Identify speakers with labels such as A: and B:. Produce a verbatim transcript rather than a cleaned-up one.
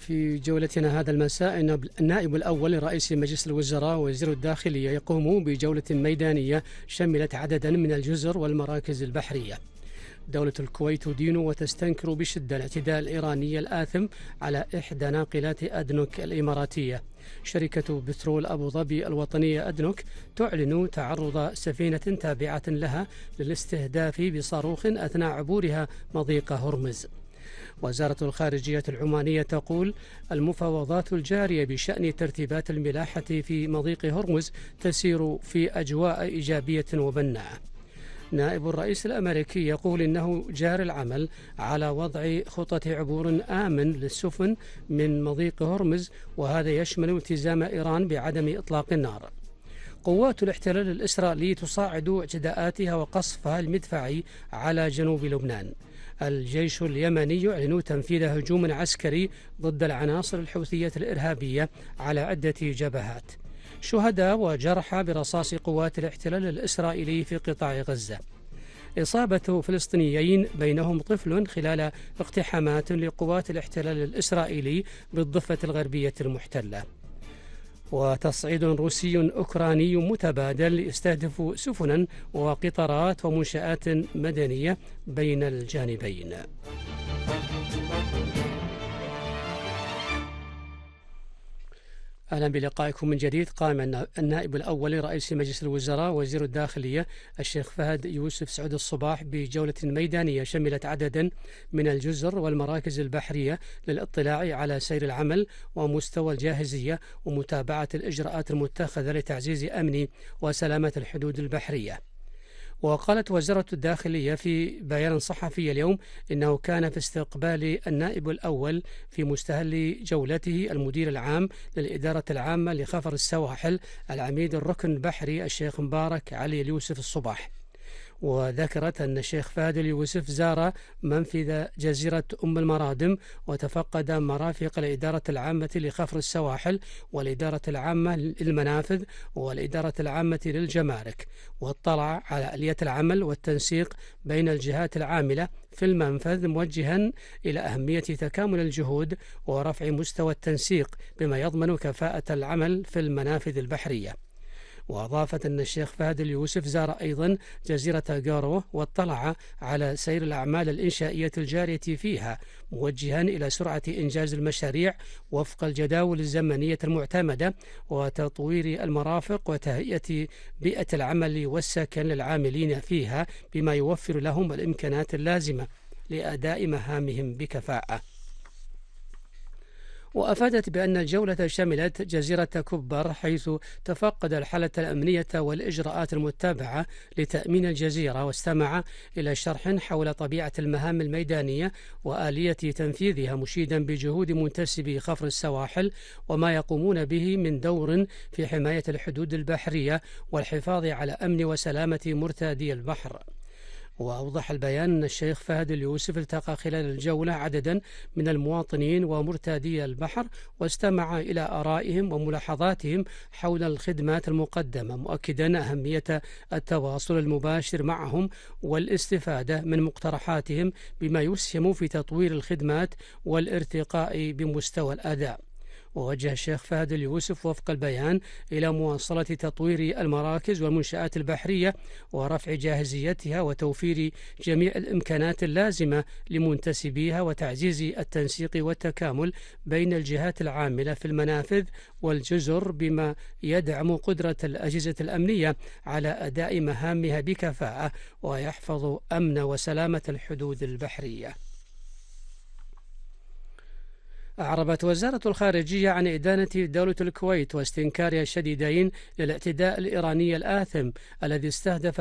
A: في جولتنا هذا المساء النائب الأول لرئيس مجلس الوزراء ووزير الداخلية يقوم بجولة ميدانية شملت عددا من الجزر والمراكز البحرية. دولة الكويت تدين وتستنكر بشدة الاعتداء الإيراني الآثم على إحدى ناقلات أدنوك الإماراتية. شركة بترول أبو ظبي الوطنية أدنوك تعلن تعرض سفينة تابعة لها للاستهداف بصاروخ أثناء عبورها مضيق هرمز. وزارة الخارجية العمانية تقول المفاوضات الجارية بشأن ترتيبات الملاحة في مضيق هرمز تسير في أجواء إيجابية وبناءة. نائب الرئيس الأمريكي يقول إنه جار العمل على وضع خطة عبور آمن للسفن من مضيق هرمز، وهذا يشمل التزام إيران بعدم إطلاق النار. قوات الاحتلال الإسرائيلي تصاعد اعتداءاتها وقصفها المدفعي على جنوب لبنان. الجيش اليمني يعلن تنفيذ هجوم عسكري ضد العناصر الحوثية الإرهابية على عدة جبهات. شهداء وجرحى برصاص قوات الاحتلال الإسرائيلي في قطاع غزة. إصابة فلسطينيين بينهم طفل خلال اقتحامات لقوات الاحتلال الإسرائيلي بالضفة الغربية المحتلة. وتصعيد روسي أوكراني متبادل يستهدف سفنا وقطارات ومنشآت مدنية بين الجانبين. أهلا بلقائكم من جديد. قام النائب الأول لرئيس مجلس الوزراء وزير الداخلية الشيخ فهد يوسف سعود الصباح بجولة ميدانية شملت عددا من الجزر والمراكز البحرية للاطلاع على سير العمل ومستوى الجاهزية ومتابعة الإجراءات المتخذة لتعزيز أمن وسلامة الحدود البحرية. وقالت وزارة الداخلية في بيان صحفي اليوم إنه كان في استقبال النائب الأول في مستهل جولته المدير العام للإدارة العامة لخفر السواحل العميد الركن البحري الشيخ مبارك علي اليوسف الصباح. وذكرت أن الشيخ فهد اليوسف زار منفذ جزيرة أم المرادم وتفقد مرافق الإدارة العامة لخفر السواحل والإدارة العامة للمنافذ والإدارة العامة للجمارك، واطلع على آلية العمل والتنسيق بين الجهات العاملة في المنفذ، موجها إلى أهمية تكامل الجهود ورفع مستوى التنسيق بما يضمن كفاءة العمل في المنافذ البحرية. وأضافت أن الشيخ فهد اليوسف زار أيضا جزيرة غارو واطلع على سير الأعمال الإنشائية الجارية فيها، موجها إلى سرعة إنجاز المشاريع وفق الجداول الزمنية المعتمدة وتطوير المرافق وتهيئة بيئة العمل والسكن للعاملين فيها بما يوفر لهم الإمكانات اللازمة لأداء مهامهم بكفاءة. وأفادت بأن الجولة شملت جزيرة كبر حيث تفقد الحالة الأمنية والإجراءات المتبعة لتأمين الجزيرة، واستمع إلى شرح حول طبيعة المهام الميدانية وآلية تنفيذها، مشيدا بجهود منتسبي خفر السواحل وما يقومون به من دور في حماية الحدود البحرية والحفاظ على أمن وسلامة مرتادي البحر. وأوضح البيان أن الشيخ فهد اليوسف التقى خلال الجولة عددا من المواطنين ومرتادي البحر واستمع إلى آرائهم وملاحظاتهم حول الخدمات المقدمة، مؤكدا أهمية التواصل المباشر معهم والاستفادة من مقترحاتهم بما يسهم في تطوير الخدمات والارتقاء بمستوى الأداء. ووجه الشيخ فهد اليوسف وفق البيان إلى مواصلة تطوير المراكز والمنشآت البحرية ورفع جاهزيتها وتوفير جميع الإمكانات اللازمة لمنتسبيها وتعزيز التنسيق والتكامل بين الجهات العاملة في المنافذ والجزر بما يدعم قدرة الأجهزة الأمنية على أداء مهامها بكفاءة ويحفظ أمن وسلامة الحدود البحرية. أعربت وزارة الخارجية عن إدانة دولة الكويت واستنكارها الشديدين للاعتداء الإيراني الآثم الذي استهدف